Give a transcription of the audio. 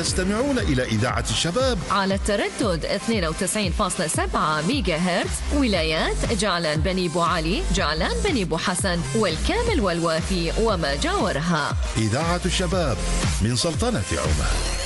تستمعون إلى إذاعة الشباب على التردد 92.7 ميجا هرتز، ولايات جعلان بني بو علي، جعلان بني بو حسن، والكامل والوافي وما جاورها. إذاعة الشباب من سلطنة عمان.